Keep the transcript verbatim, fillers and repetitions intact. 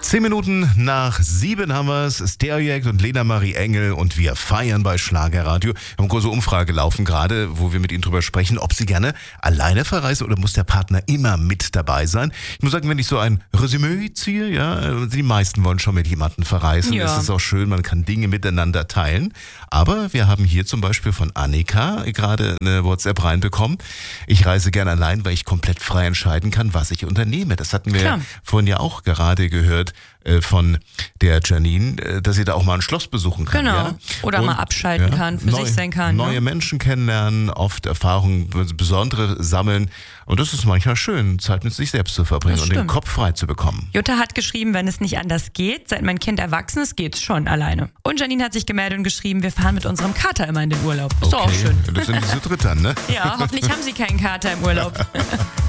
Zehn Minuten nach sieben haben wir es. Stereoact und Lena Marie Engel und wir feiern bei Schlagerradio. Wir haben eine große Umfrage laufen gerade, wo wir mit Ihnen drüber sprechen, ob Sie gerne alleine verreisen oder muss der Partner immer mit dabei sein. Ich muss sagen, wenn ich so ein Resümee ziehe, ja, die meisten wollen schon mit jemandem verreisen. Ja. Es ist auch schön, man kann Dinge miteinander teilen. Aber wir haben hier zum Beispiel von Annika gerade eine WhatsApp reinbekommen. Ich reise gerne allein, weil ich komplett frei entscheiden kann, was ich unternehme. Das hatten wir Klar. vorhin ja auch gerade gehört äh, von der Janine, äh, dass sie da auch mal ein Schloss besuchen kann. Genau. Ja? Oder Und, mal abschalten kann, für neu, sich sein kann. Neue Ne? Menschen kennenlernen, oft Erfahrungen, besondere sammeln. Und das ist manchmal schön, Zeit mit sich selbst zu verbringen Das und den stimmt. Kopf frei zu bekommen. Jutta hat geschrieben, wenn es nicht anders geht, seit mein Kind erwachsen ist, geht's schon alleine. Und Janine hat sich gemeldet und geschrieben, wir fahren mit unserem Kater immer in den Urlaub. Ist doch auch schön. Das sind diese Drittern, ne? Ja, hoffentlich haben sie keinen Kater im Urlaub.